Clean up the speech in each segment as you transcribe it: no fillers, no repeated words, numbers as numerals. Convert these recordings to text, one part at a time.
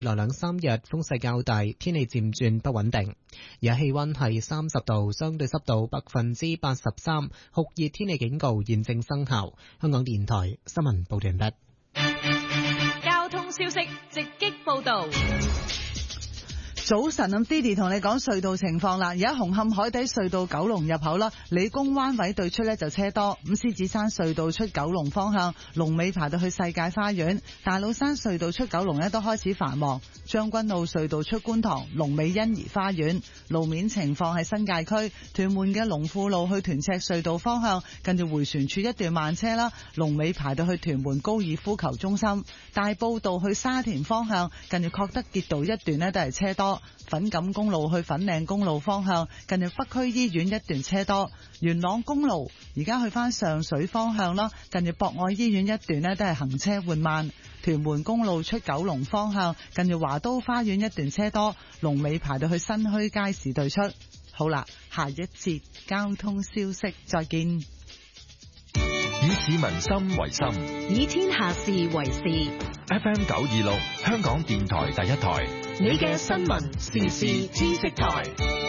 來兩三日風勢較大，天氣漸轉不穩定。而家氣溫係30度，相對濕度83%，酷熱天氣警告現正生效。香港電台新聞報道完畢。 交通消息直擊報道。 早晨，咁 Didi 同你講隧道情況啦。而家紅磡海底隧道九龍入口啦，理工灣位對出呢就車多。咁獅子山隧道出九龍方向，龍尾排到去世界花園。大老山隧道出九龍呢都開始繁忙。將軍澳隧道出觀塘，龍尾欣怡花園。路面情況喺新界區屯門嘅龍富路去屯赤隧道方向，近住迴旋處一段慢車啦，龍尾排到去屯門高爾夫球中心。大埔道去沙田方向，近住確德傑道一段呢都係車多。粉錦公路去粉嶺公路方向，近住北區醫院一段車多。元朗公路而家去翻上水方向啦，近住博愛醫院一段呢都係行車緩慢。屯門公路出九龍方向，近住華都花園一段車多，龍尾排到去新墟街市對出。好啦，下一節交通消息再見。 以市民心為心， 以天下事為事。 FM 926，香港電台第一台， 你嘅新聞時事知識台。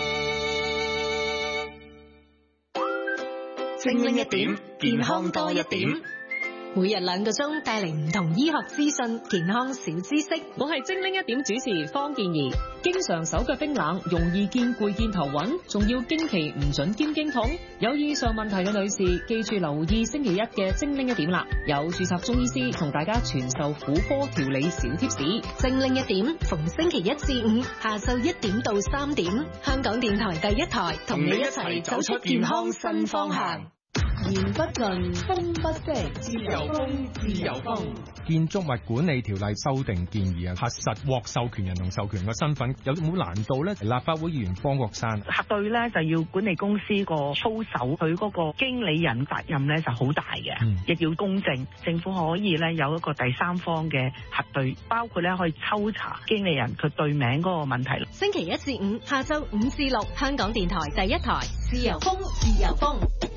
精靈一點，健康多一點。 每日2個鐘帶嚟唔同醫學資訊、健康小知識。 我係精靈一點主持方健儀。經常手腳冰冷，容易見攰見頭暈，仲要經期唔準兼經痛。有以上問題嘅女士，記住留意星期一嘅精靈一點啦。有註冊中醫師同大家傳授婦科調理小貼士。 精靈一點，逢星期1至5下晝1點到3點，香港電台第一台同你一齊走出健康新方向。 言不盡，風不息，自由風，自由風。 建築物管理條例修訂建議啊，核實獲授權人同授權嘅身份有冇難度呢？立法會議員方國珊核對呢就要管理公司個操守，佢嗰個經理人責任呢就好大嘅，亦要公正。政府可以呢有一個第三方嘅核對，包括呢可以抽查經理人佢對名嗰個問題。 星期1至5下晝5至6，香港電台第一台，自由風，自由風。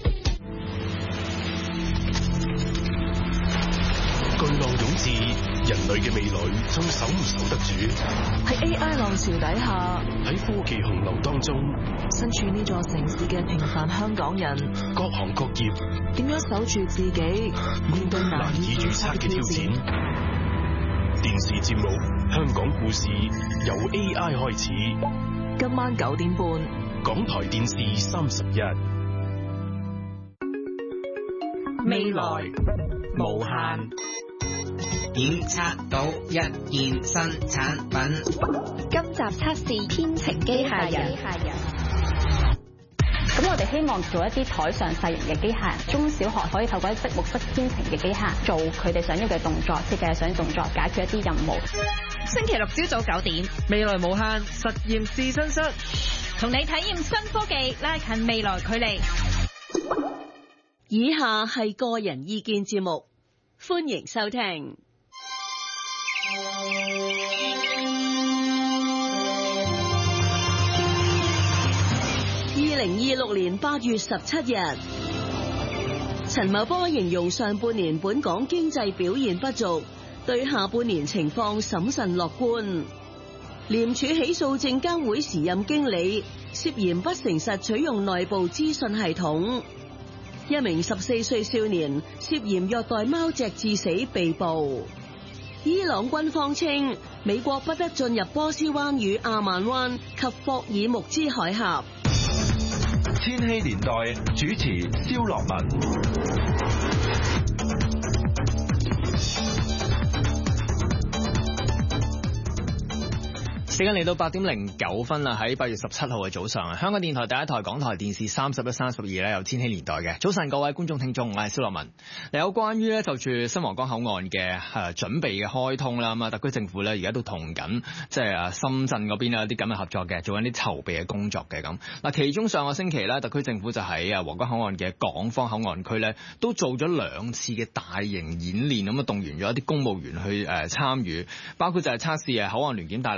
巨浪湧至，人類嘅未來仲守唔守得住？ 喺 AI 浪潮底下， 喺科技洪流當中， 身處呢座城市嘅平凡香港人， 各行各業點樣守住自己，面對難以預測嘅挑戰？ 電視節目《香港故事》由 AI 開始， 今晚9點半， 港台電視31。 未來無限。檢測到一件新產品。 今集測試編程機械人。咁我哋希望做一啲台上細型嘅機械人，中小學可以透過一積木式編程嘅機械人做佢哋想要嘅動作，設計想要動作，解決一啲任務。 星期六朝早9點， 未來無限實驗試身室， 同你體驗新科技，拉近未來距離。 以下係個人意見節目，歡迎收聽。2026年8月17日，陳茂波形容上半年本港經濟表現不俗，對下半年情況審慎樂觀。廉署起訴證監會時任經理涉嫌不誠實取用內部資訊系統，一名14歲少年涉嫌虐待貓隻致死被捕。伊朗軍方稱美國不得進入波斯灣與阿曼灣及霍爾木茲海峽。 千禧年代主持蕭樂文。 時間嚟到8點09分啦，喺8月17號嘅早上啊，香港電台第一台、港台電視31、32咧有千禧年代嘅。早晨各位觀眾聽眾，我係蕭樂文。有關於咧就住新皇崗口岸嘅準備嘅開通啦，咁啊特區政府咧而家都同緊即係深圳嗰邊有啲咁嘅合作嘅，做緊啲籌備嘅工作嘅咁。嗱，其中上個星期咧，特區政府就喺皇崗口岸嘅港方口岸區咧，都做咗2次嘅大型演練，咁啊動員咗一啲公務員去參與，包括就係測試口岸聯檢大樓啦，同埋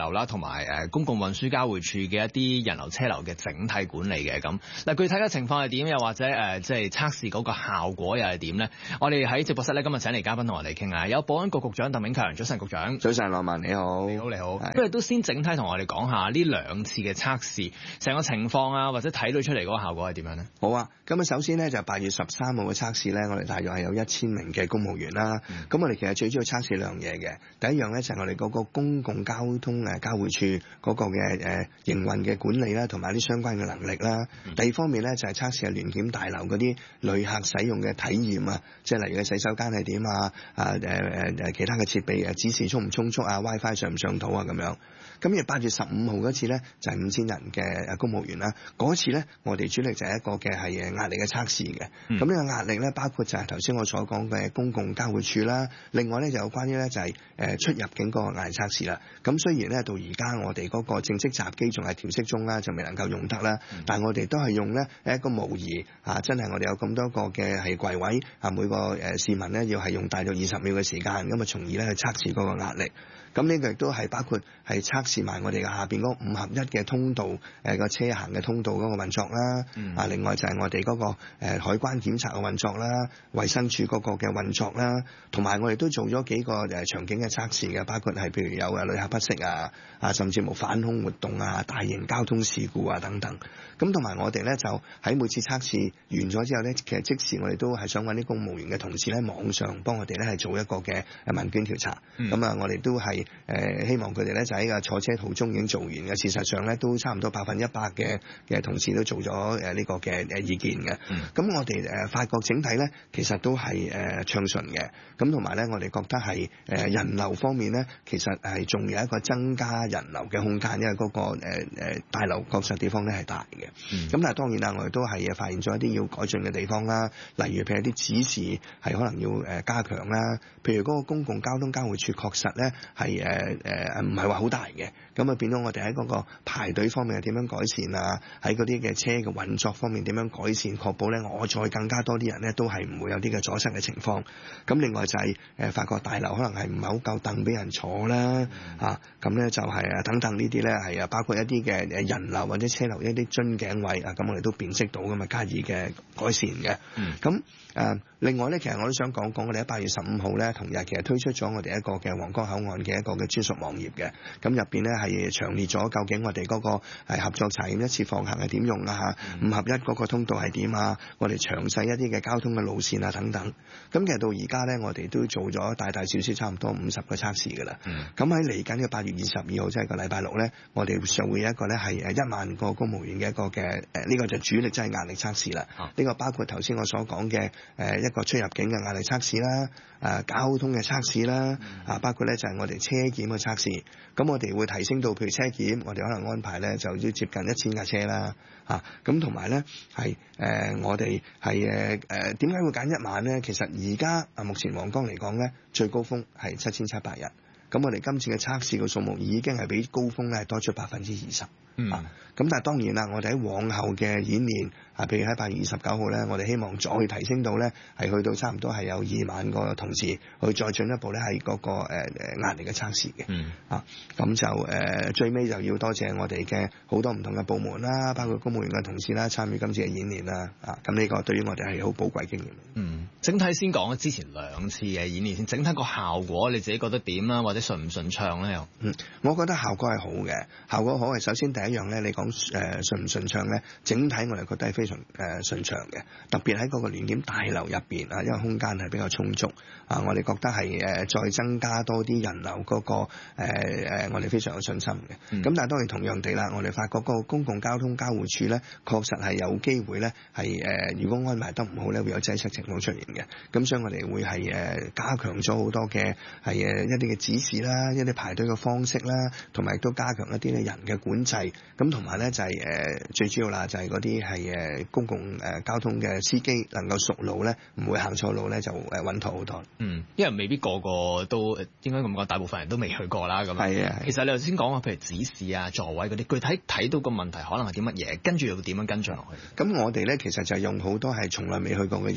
埋公共運輸交匯處嘅一啲人流車流嘅整體管理嘅咁。嗱，具體嘅情況係點？又或者即係測試嗰個效果又係點咧？我哋喺直播室咧今日請嚟嘉賓同我哋傾下，有保安局局長鄧炳強，早晨局長。 早晨，羅文你好。 你好。不如都先整體同我哋講下呢兩次嘅測試成個情況啊，或者睇到出嚟嗰個效果係點樣咧？ 好啊，咁啊首先咧就8月13號嘅測試咧，我哋大約係有1000名嘅公務員啦。咁我哋其實最主要測試兩樣嘢嘅，第一樣咧就係我哋嗰個公共交通交匯處嗰個嘅營運嘅管理啦，同埋啲相關嘅能力啦。第二方面咧就係測試聯檢大樓嗰啲旅客使用嘅體驗啊，即係例如嘅洗手間係點啊，其他嘅設備指示充唔充足啊 ，WiFi 上唔上到啊咁樣。咁而8月15號嗰次咧就係5000人嘅公務員啦。嗰次咧我哋主力就係一個嘅係壓力嘅測試嘅。咁呢個壓力咧包括就係頭先我所講嘅公共交匯處啦。另外咧就有關於咧就係出入境嗰個壓力測試啦。咁雖然咧到而家我哋嗰個正式閘機仲係調適中啦，就未能夠用得啦。但係我哋都係用咧一個模擬真係我哋有咁多個嘅係櫃位每個市民咧要係用大約20秒嘅時間，咁從而咧去測試嗰個壓力。咁呢個亦都係包括係測試埋我哋嘅下邊嗰5合1嘅通道個車行嘅通道嗰個運作啦。另外就係我哋嗰個海關檢查嘅運作啦，衛生署嗰個嘅運作啦，同埋我哋都做咗幾個場景嘅測試嘅，包括係譬如有旅客不適甚至冇反恐活動大型交通事故等等。咁同埋我哋咧就喺每次測試完咗之後咧，其實即時我哋都係想揾啲公務員嘅同事咧網上幫我哋咧係做一個嘅問卷調查。咁我哋都係希望佢哋咧就喺個坐車途中已經做完嘅。事實上咧都差唔多100%嘅同事都做咗呢個嘅意見嘅。咁我哋發覺整體咧其實都係暢順嘅。咁同埋咧我哋覺得係人流方面咧其實係仲有一個增加人流嘅空間，因為嗰個大樓確實地方咧係大嘅。咁但係當然啦，我哋都係發現咗一啲要改進嘅地方啦，例如譬如啲指示係可能要加強啦，譬如嗰個公共交通交匯處確實咧係唔係話好大嘅，咁變咗我哋喺嗰個排隊方面係點樣改善啊？喺嗰啲嘅車嘅運作方面點樣改善，確保咧我再更加多啲人咧都係唔會有啲嘅阻塞嘅情況。咁另外就係發覺大樓可能係唔係好夠凳俾人坐啦，咁咧就係等等呢啲咧係包括一啲嘅人流或者車流一啲樽頸位咁我哋都辨識到咁加以嘅改善嘅。咁另外咧，其實我都想講我哋喺8月15號咧同日其實推出咗我哋一個嘅皇崗口岸嘅一個嘅專屬網頁嘅。咁入邊咧係詳列咗究竟我哋嗰個係合作查驗一次放行係點用5合1嗰個通道係點我哋詳細一啲嘅交通嘅路線等等。咁其實到而家咧我哋都做咗大大小小差唔多50個測試㗎啦。咁喺嚟緊嘅8月22號即係個禮拜六咧，我哋就會有一個咧係1萬個公務員嘅一個嘅呢個就主力真係壓力測試啦。呢個包括頭先我所講嘅一個出入境嘅壓力測試啦，交通嘅測試啦，包括咧就係我哋車檢嘅測試。咁我哋會提升到譬如車檢，我哋可能安排咧就要接近1000架車啦，咁同埋咧係我哋係點解會揀1萬咧？其實而家目前皇崗嚟講咧，最高峰係7700人。咁我哋今次嘅測試嘅數目已經係比高峰咧多出20%。咁但係當然啦，我哋喺往後嘅演練譬如喺8月29號咧，我哋希望再提升到咧係去到差唔多係有2萬個同事去再進一步咧係嗰個壓力嘅測試嘅。咁就最尾就要多謝我哋嘅好多唔同嘅部門啦，包括公務員嘅同事啦，參與今次嘅演練啦。咁呢個對於我哋係好寶貴經驗。 整體先講之前2次嘅演練先，整體個效果你自己覺得點啦？或者順唔順暢咧？又我覺得效果係好嘅。效果好係首先第一樣咧，你講順唔順暢咧？整體我哋覺得係非常順暢嘅，特別喺嗰個聯檢大樓入邊因為空間係比較充足我哋覺得係再增加多啲人流嗰個我哋非常有信心嘅。咁但係當然同樣地啦，我哋發覺嗰個公共交通交匯處咧，確實係有機會咧係如果安排得唔好咧，會有擠塞情況出現嘅。咁所以我哋會係加強咗好多嘅係一啲嘅指示啦，一啲排隊嘅方式啦，同埋都加強一啲嘅人嘅管制。咁同埋咧就係最主要啦，就係嗰啲係公共交通嘅司機能夠熟路咧，唔會行錯路咧，就穩妥好多。 因為未必個個都應該咁講，大部分人都未去過啦。咁係其實你頭先講話，譬如指示座位嗰啲，具體睇到個問題可能係啲乜嘢，跟住又點樣跟進落去？ 咁我哋咧其實就用好多係從來未去過嘅人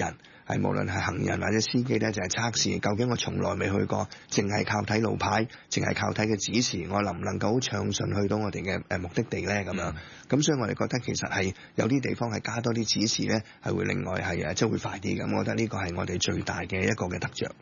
係無論係行人或者司機咧，就係測試究竟我從來未去過，淨係靠睇路牌，淨係靠睇嘅指示，我能唔能夠好暢順去到我哋嘅目的地咧咁樣。咁所以我哋覺得其實係有啲地方係加多啲指示咧，係會另外係即係會快啲咁。我覺得呢個係我哋最大嘅一個嘅得着。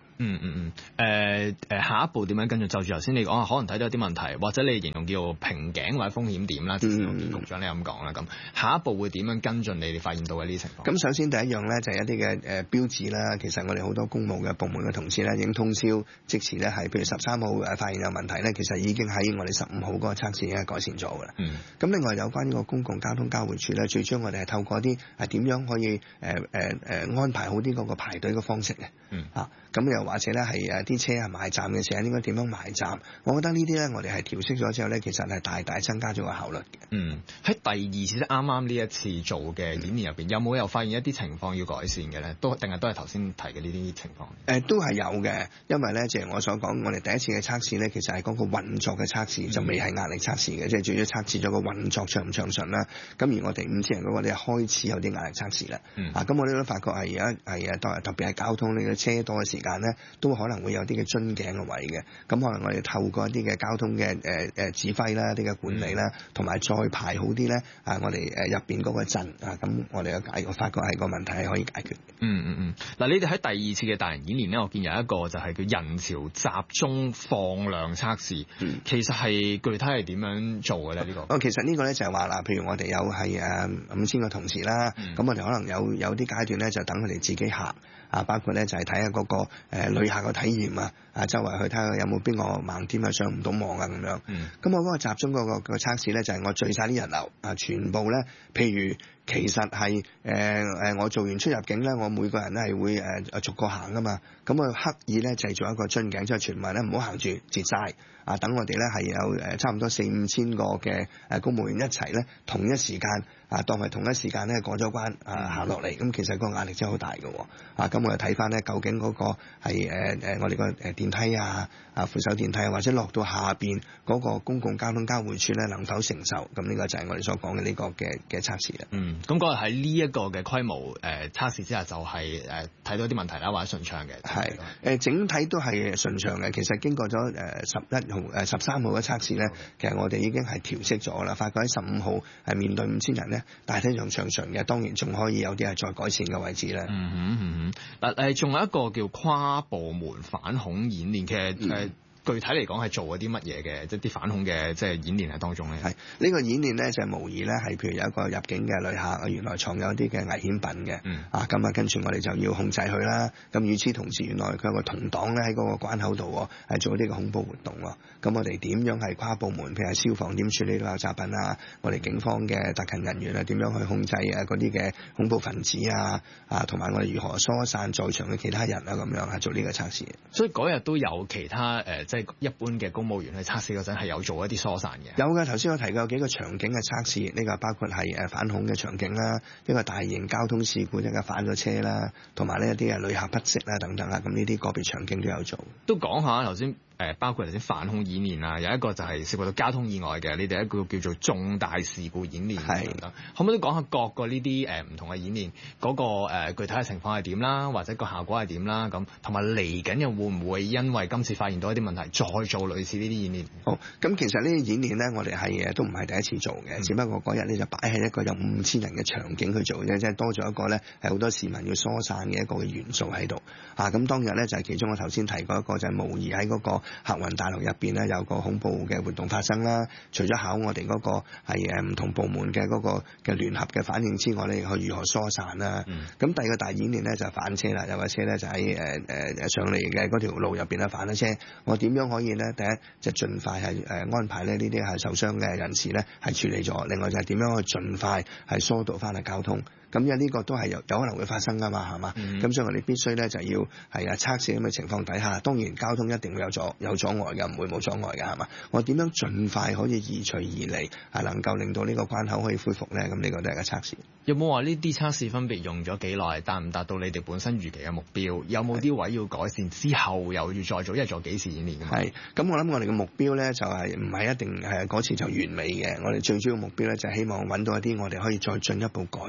下一步點樣跟住？就住頭先你講可能睇到一啲問題，或者你形容叫瓶頸或者風險點啦。局長你咁講啦，咁下一步會點樣跟進你哋發現到嘅呢啲情況？ 咁首先第一樣咧就係一啲嘅標誌啦。其實我哋好多公務嘅部門嘅同事咧已經通宵即時咧係，譬如13號發現有問題咧，其實已經喺我哋15號嗰個測試已經改善咗㗎啦。咁另外有關呢個公共交通交匯處咧，最終我哋係透過啲點樣可以安排好啲嗰個排隊嘅方式嘅。咁又或者咧係啲車係埋站嘅時候應該點樣埋站？我覺得呢啲咧我哋係調適咗之後咧，其實係大大增加咗個效率嘅。 喺第二次即啱啱呢一次做嘅演練入邊，有冇又發現一啲情況要改善嘅咧？定係都係頭先提嘅呢啲情況？ 都係有嘅，因為咧，正如我所講，我哋第一次嘅測試咧，其實係嗰個運作嘅測試，就未係壓力測試嘅，即係主要測試咗個運作暢唔暢順啦。咁而我哋5000人嗰個咧開始有啲壓力測試啦。咁我哋都發覺係而家係特別係交通呢個車多嘅時間咧，都可能會有啲嘅樽頸嘅位嘅。咁可能我哋透過一啲嘅交通嘅指揮啦、啲嘅管理啦，同埋再排好啲咧我哋入邊嗰個陣咁我哋我發覺係個問題係可以解決。 嗱，你哋喺第二次嘅大型演練咧，我見有一個就係叫人潮集中放量測試，其實係具體係點樣做嘅咧？呢個其實呢個咧就係話譬如我哋有係5000個同事啦，咁我哋可能有啲階段咧就等佢哋自己行包括咧就係睇下嗰個旅客嘅體驗周圍去睇下有冇邊個盲點上唔到網咁樣。咁我嗰個集中嗰個測試咧就係我聚晒啲人流全部咧，譬如其實係我做完出入境咧，我每個人咧係會逐個行噶嘛。咁我刻意咧製造一個樽頸，即係全民咧唔好行住截晒等我哋咧係有差唔多4-5千個嘅公務員一齊咧同一時間當係同一時間咧過咗關行落嚟。咁其實個壓力真係好大嘅喎。咁我哋睇翻咧究竟嗰個係我哋個電梯扶手電梯或者落到下邊嗰個公共交通交匯處咧能否承受？咁呢個就係我哋所講嘅呢個嘅測試啦。 咁嗰日喺呢一個嘅規模測試之下，就係睇到啲問題啦，或者順暢嘅。 係整體都係順暢嘅。其實經過咗11號13號嘅測試咧，其實我哋已經係調適咗啦。發覺喺15號係面對5000人咧，大體上暢順嘅。當然仲可以有啲係再改善嘅位置啦。 嗱仲有一個叫跨部門反恐演練，其實具體嚟講係做咗啲乜嘢嘅，即係啲反恐嘅即係演練喺當中咧。 呢個演練咧就係模擬咧係譬如有一個入境嘅旅客，原來藏有一啲嘅危險品嘅，咁跟住我哋就要控制佢啦。咁與此同時，原來佢有個同黨咧喺嗰個關口度係做呢個恐怖活動喎。咁我哋點樣係跨部門，譬如係消防點處理爆炸品我哋警方嘅特勤人員點樣去控制嗰啲嘅恐怖分子同埋我哋如何疏散在場嘅其他人咁樣係做呢個測試。 所以嗰日都有其他即係一般嘅公務員去測試嗰陣係有做一啲疏散嘅。 有嘅，頭先我提過有幾個場景嘅測試，呢個包括係反恐嘅場景啦，一個大型交通事故，一個反咗車啦，同埋呢一啲旅客不適啦等等咁呢啲個別場景都有做。 都講下頭先。包括頭先反恐演練有一個就係涉及到交通意外嘅，你哋一個叫做重大事故演練等等，可唔可以講下各個呢啲唔同嘅演練嗰個具體嘅情況係點啦，或者個效果係點啦，咁同埋嚟緊又會唔會因為今次發現到一啲問題，再做類似呢啲演練？ 好，咁其實呢啲演練咧，我哋係都唔係第一次做嘅，只不過嗰日咧就擺喺一個有5000人嘅場景去做啫，即係多咗一個咧係好多市民要疏散嘅一個嘅元素喺度。咁當日咧就係其中我頭先提過一個就係模擬喺嗰個客運大樓入邊咧有個恐怖嘅活動發生啦，除咗考我哋嗰個係唔同部門嘅嗰個嘅聯合嘅反應之外咧，去如何疏散啦。咁第二個大演練咧就係反車啦，有架車咧就喺上嚟嘅嗰條路入邊咧反咗車，我點樣可以咧第一就盡快係安排咧呢啲係受傷嘅人士咧係處理咗，另外就係點樣去盡快係疏導翻嚟交通。咁因為呢個都係有可能會發生噶嘛，係嘛？咁所以我哋必須咧就要係測試咁嘅情況底下，當然交通一定會有阻礙嘅，唔會冇阻礙嘅，係嘛？我點樣盡快可以移除而嚟，能夠令到呢個關口可以恢復咧？咁呢個都係個測試。 有冇話呢啲測試分別用咗幾耐，達唔達到你哋本身預期嘅目標？有冇啲位要改善之後又要再做？因為做幾次演練㗎嘛？ 係。咁我諗我哋嘅目標咧就係唔係一定係嗰次就完美嘅。我哋最主要目標咧就係希望揾到一啲我哋可以再進一步改善嘅地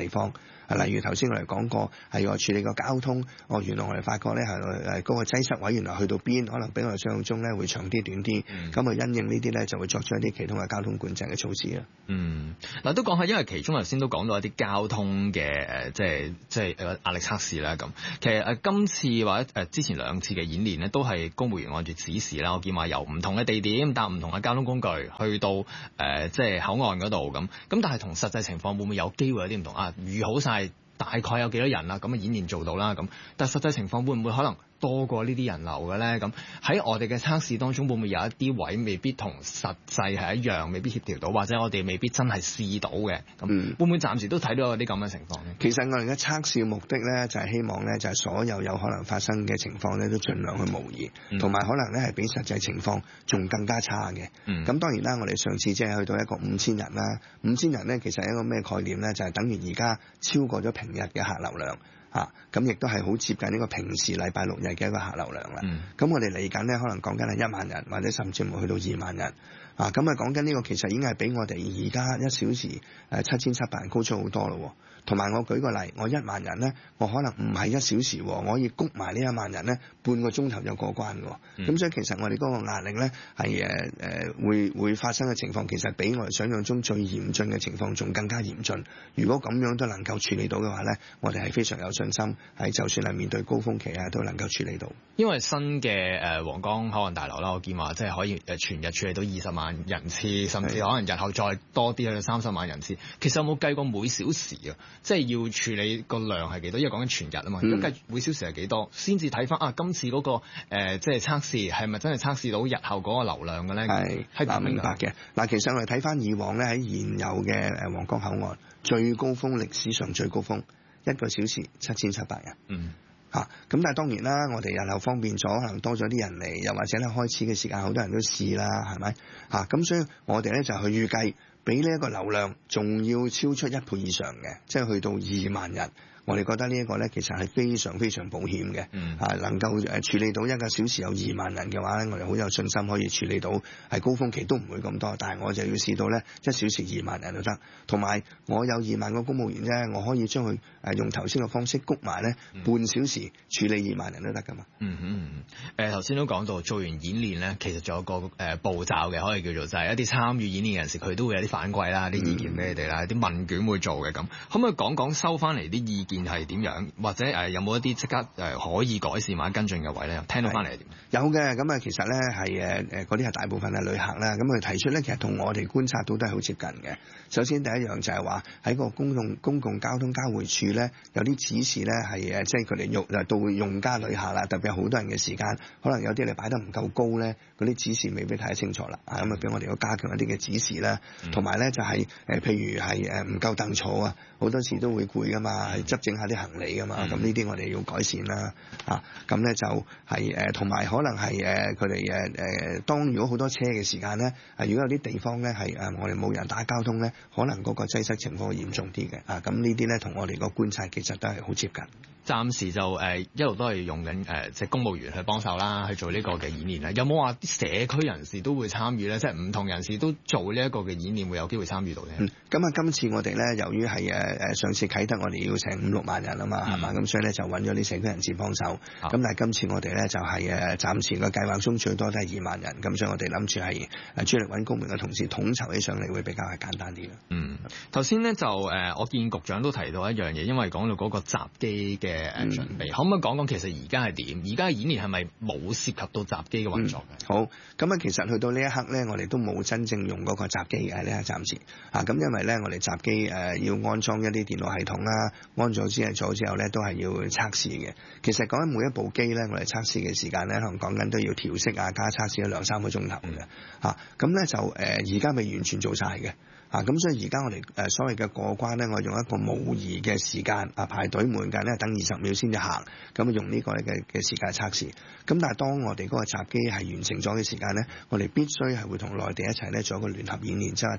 地方。例如頭先我哋講過係話處理個交通，原來我哋發覺咧係嗰個擠塞位原來去到邊，可能比我哋想象中咧會長啲短啲，咁因應呢啲咧就會作出一啲其他嘅交通管制嘅措施啦。 嗱都講下，因為其中頭先都講到一啲交通嘅即係壓力測試啦咁。其實今次或者之前2次嘅演練呢，都係公務員按住指示啦。我見話由唔同嘅地點搭唔同嘅交通工具去到即係口岸嗰度咁，但係同實際情況會唔會有機會有啲唔同啊？預好晒大概有幾多人啦，咁演練做到啦咁，但係實際情況會唔會可能多過呢啲人流嘅咧？咁喺我哋嘅測試當中，會唔會有一啲位未必同實際係一樣，未必協調到，或者我哋未必真係試到嘅？咁會唔會暫時都睇到有啲咁嘅情況咧？ 其實我哋嘅測試嘅目的咧，就係希望咧，就係所有有可能發生嘅情況咧，都盡量去模擬，同埋可能咧係比實際情況仲更加差嘅。咁當然啦，我哋上次即係去到一個5000人啦，5000人咧其實係一個咩概念咧？就係等於而家超過咗平日嘅客流量。咁亦都係好接近呢個平時禮拜6日嘅一個客流量啦。咁我哋嚟緊咧，可能講緊係1萬人，或者甚至乎去到2萬人。咁講緊呢個其實已經係比我哋而家1小時7700人高出好多咯。同埋我舉個例，我1萬人咧，我可能唔係1小時，我可以谷埋呢1萬人咧，半個鐘頭就過關喎。咁所以其實我哋嗰個壓力咧係會發生嘅情況，其實比我哋想象中最嚴峻嘅情況仲更加嚴峻。如果咁樣都能夠處理到嘅話咧，我哋係非常有信心，係就算係面對高峰期啊，都能夠處理到。 因為新嘅皇崗口岸大樓啦，我見話即係可以全日處理到20萬人次，甚至可能日後再多啲去到30萬人次。其實有冇計過每小時啊？即係要處理個量係幾多？因為講緊全日啊嘛，咁計每小時係幾多，先至睇翻今次嗰個即係測試係咪真係測試到日後嗰個流量嘅咧？係明白嘅。其實我哋睇翻以往咧，喺現有嘅皇崗口岸最高峰，歷史上最高峰1個小時7700人。咁但係當然啦，我哋日後方便咗，可能多咗啲人嚟，又或者咧開始嘅時間好多人都試啦，係咪？咁所以我哋咧就去預計比呢一個流量仲要超出1倍以上嘅，即係去到2萬人。我哋覺得呢一個咧，其實係非常非常保險嘅。能夠處理到1個小時有2萬人嘅話咧，我哋好有信心可以處理到，係高峰期都唔會咁多。但係我就要試到咧1小時2萬人都得。同埋我有2萬個公務員啫，我可以將佢用頭先嘅方式谷埋咧半小時處理2萬人都得噶嘛。 頭先都講到做完演練咧，其實仲有個步驟嘅，可以叫做就係一啲參與演練嘅人士，佢都會有啲反饋啦、啲意見俾你哋啦、啲問卷會做嘅咁。可唔可以講講收翻嚟啲意見係點樣，或者有冇一啲即刻可以改善或者跟進嘅位咧？聽到翻嚟係點？ 有嘅，咁其實咧係嗰啲係大部分係旅客啦。咁佢提出咧，其實同我哋觀察到都係好接近嘅。首先第一樣就係話喺個公共交通交匯處咧，有啲指示咧係即係佢哋到用家旅客啦，特別係好多人嘅時間，可能有啲你擺得唔夠高咧，嗰啲指示未必睇得清楚啦。咁俾我哋要加強一啲嘅指示啦。同埋咧就係譬如係唔夠凳坐啊，好多時都會攰噶嘛，係執整下啲行李噶嘛。咁呢啲我哋要改善啦。咁咧就係同埋可能係佢哋當如果好多車嘅時間咧，如果有啲地方咧係我哋冇人打交通咧，可能嗰個擠塞情況會嚴重啲嘅。咁呢啲咧同我哋個觀察其實都係好接近。 暫時就一路都係用緊即係公務員去幫手啦，去做呢個嘅演練啦。有冇話啲社區人士都會參與咧？即係唔同人士都做呢一個嘅演練，會有機會參與到咧？ 今次我哋咧，由於係上次啟德我哋要請5-6萬人啊嘛，係嘛？咁所以咧就揾咗啲社區人士幫手。咁但係今次我哋咧就係暫時個計劃中最多都係2萬人。咁所以我哋諗住係專力揾公務員嘅同事統籌起上嚟，會比較係簡單啲咯。 頭先咧就我見局長都提到一樣嘢，因為講到嗰個閘機嘅準備，可唔可以講講其實而家係點？而家嘅演練係咪冇涉及到閘機嘅運作嘅？ 好，咁其實去到呢一刻咧，我哋都冇真正用嗰個閘機嘅呢，暫時咁因為咧我哋閘機要安裝一啲電腦系統啦，安咗之後咧都係要測試嘅。其實講緊每一部機咧，我哋測試嘅時間咧，可能講緊都要調色加測試咗2-3個鐘頭嘅。咁咧就而家未完全做晒嘅。咁所以而家我哋所謂嘅過關咧，我用一個模擬嘅時間排隊門間咧等20秒先至行，咁用呢個嘅時間測試。咁但係當我哋嗰個閘機係完成咗嘅時間咧，我哋必須係會同內地一齊咧做一個聯合演練，即係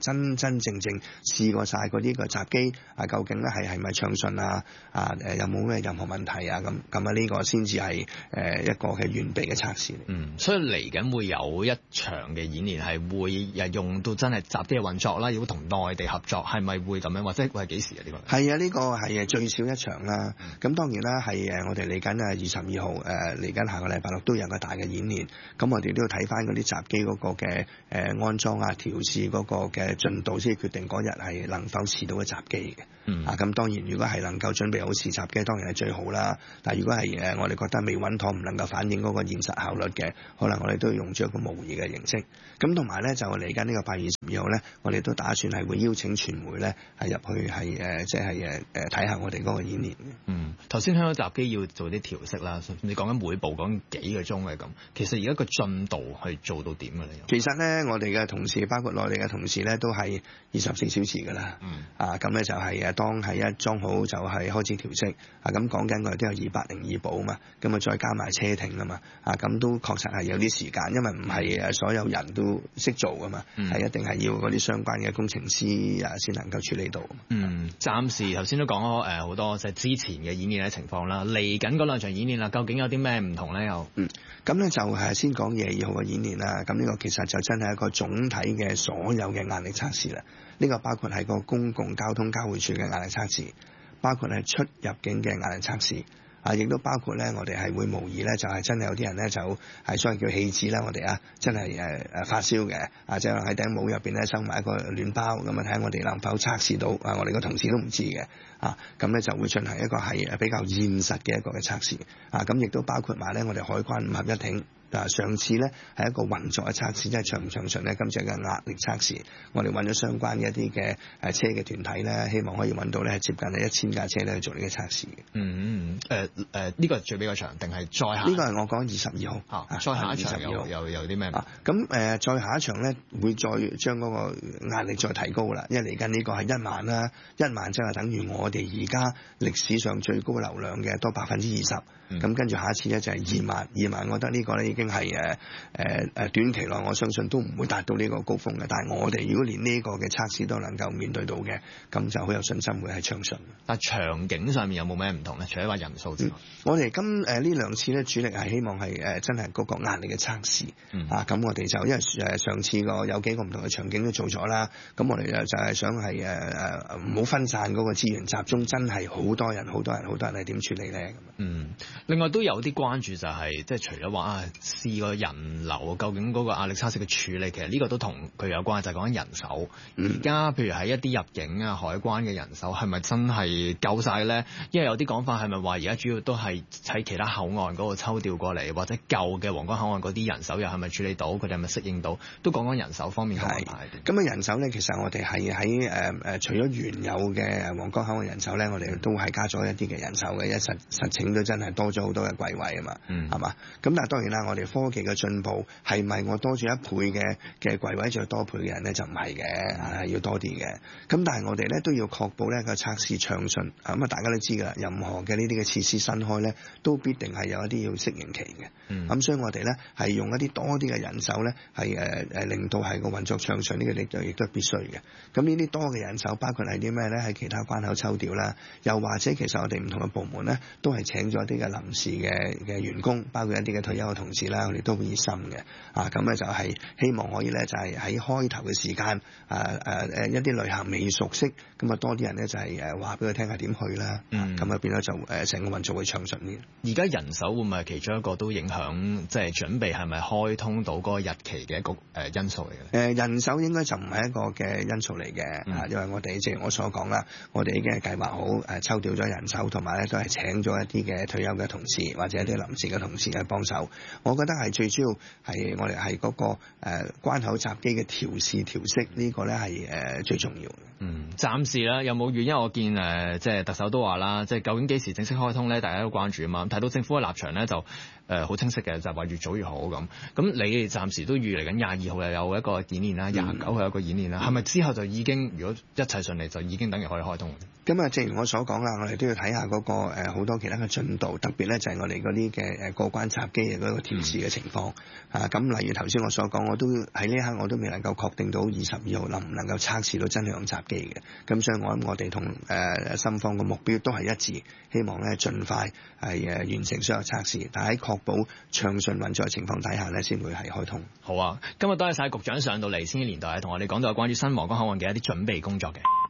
真正試過晒嗰啲個閘機究竟咧係咪暢順有冇咩任何問題呢個先至係一個嘅完備嘅測試。 所以嚟緊會有一場嘅演練係會用到真係閘機嘅運作啦，如果同內地合作係咪會咁樣，或者會係幾時啊？呢個係啊，呢個係最少一場啦。咁當然啦，係我哋嚟緊22號嚟緊下個禮拜六都有個大嘅演練。咁我哋都要睇翻嗰啲閘機嗰個嘅安裝調試嗰個嘅進度，先決定嗰日係能否試到嘅閘機嘅。咁當然如果係能夠準備好試閘機，當然係最好啦。但係如果係我哋覺得未穩妥，唔能夠反映嗰個現實效率嘅，可能我哋都要用咗一個模擬嘅形式。咁同埋咧就嚟緊呢個8月22號咧，我哋都打算係會邀請傳媒咧係入去睇下我哋嗰個演練。 頭先香港閘機要做啲調適啦，你講緊每部講幾個鐘嘅咁，其實而家個進度係做到點嘅咧？ 其實咧，我哋嘅同事包括內地嘅同事咧，都係24小時㗎啦。咁咧就係當係一裝好就係開始調適。咁講緊我哋都有202部啊嘛，咁啊再加埋車停啊嘛。咁都確實係有啲時間，因為唔係所有人都識做㗎嘛，係一定係要嗰啲相關嘅工程師先能夠處理到。 暫時頭先都講咗好多即係之前嘅演練嘅情況啦，嚟緊嗰兩場演練啦，究竟有啲咩唔同咧？又咁咧就係先講22號嘅演練啦。咁呢個其實就真係一個總體嘅所有嘅壓力測試啦。呢個包括係個公共交通交匯處嘅壓力測試，包括係出入境嘅壓力測試。亦都包括咧，我哋係會模擬咧，就係真係有啲人咧就係所謂叫氣子啦，我哋真係發燒嘅，即係喺頂帽入邊咧收埋一個暖包，咁睇下我哋能否測試到，我哋個同事都唔知嘅，咁咧就會進行一個係比較現實嘅一個嘅測試，咁亦都包括埋咧我哋海關5合一艇。上次咧係一個運作嘅測試，即係暢唔暢順咧。今次嘅壓力測試，我哋揾咗相關嘅一啲嘅車嘅團體咧，希望可以揾到咧接近1000架車咧去做呢個測試嘅。 呢個係最比較長定係再下？ 呢個係我講22號。 再下一場有啲咩？ 咁再下一場咧會再將嗰個壓力再提高啦，因為嚟緊呢個係1萬啦，1萬即係等於我哋而家歷史上最高流量嘅多20%。咁跟住下一次咧就係2萬，2萬我覺得呢個咧已經係短期內我相信都唔會達到呢個高峰嘅。但係我哋如果連呢個嘅測試都能夠面對到嘅，咁就好有信心會係暢順。 但係場景上面有冇咩唔同咧？除咗話人數之外， 我哋呢兩次咧主力係希望係真係嗰個壓力嘅測試。咁我哋就因為上次有幾個唔同嘅場景都做咗啦，咁我哋就係想係唔好分散嗰個資源，集中真係好多人係點處理咧？ 另外都有啲關注就係即係除咗話試個人流究竟嗰個壓力測試嘅處理，其實呢個都同佢有關，就係講緊人手。而家譬如喺一啲入境海關嘅人手係咪真係夠晒咧？因為有啲講法係咪話而家主要都係喺其他口岸嗰個抽調過嚟，或者舊嘅皇崗口岸嗰啲人手又係咪處理到？佢哋係咪適應到？都講講人手方面嘅問題。 咁人手咧，其實我哋係喺除咗原有嘅皇崗口岸人手咧，我哋都係加咗一啲嘅人手嘅，實情都真係多咗好多嘅櫃位啊嘛，係嘛？咁但係當然啦，我哋科技嘅進步係咪我多咗1倍嘅櫃位，再多倍嘅人咧就唔係嘅，要多啲嘅。咁但係我哋咧都要確保咧個測試暢順。咁大家都知㗎，任何嘅呢啲嘅設施新開咧，都必定係有一啲要適應期嘅。咁所以我哋咧係用一啲多啲嘅人手咧，係令到係個運作暢順，呢個亦都係必須嘅。咁呢啲多嘅人手包括係啲咩咧？喺其他關口抽調啦，又或者其實我哋唔同嘅部門咧都係請咗一啲嘅臨時嘅員工，包括一啲嘅退休嘅同事啦，我哋都好熱心嘅。咁咧就係希望可以咧就係喺開頭嘅時間一啲旅行未熟悉，咁多啲人咧就係話俾佢聽下點去啦。咁變咗就成個運作會暢順啲。 而家人手會唔會係其中一個都影響即係準備係咪開通到嗰個日期嘅一個因素嚟嘅？ 人手應該就唔係一個嘅因素嚟嘅。因為我哋正如我所講啦，我哋已經係計劃好抽調咗人手，同埋咧都係請咗一啲嘅退休嘅同事或者一啲臨時嘅同事去幫手。我覺得係最主要係我哋係嗰個關口閘機嘅調適呢個咧係最重要嘅。 暫時啦，有冇原因？我見即係特首都話啦，即係究竟幾時正式開通咧？大家都關注啊嘛。睇到政府嘅立場咧，就好清晰嘅，就係話越早越好咁。咁你哋暫時都預嚟緊22號又有一個演練啦，29號有一個演練啦，係咪之後就已經如果一切順利就已經等於可以開通？ 咁啊，正如我所講啦，我哋都要睇下嗰個好多其他嘅進度，特別咧就係我哋嗰啲嘅過關閘機嘅嗰個調試嘅情況咁例如頭先我所講，我都喺呢一刻我都未能夠確定到22號能唔能夠測試到真係用閘機嘅。咁所以我諗我哋同深方嘅目標都係一致，希望咧盡快係完成所有測試，但喺確保暢順運作嘅情況底下咧，先會係開通。 好啊，今日多謝晒局長上到嚟千禧年代，同我哋講到關於新皇崗口岸嘅一啲準備工作嘅。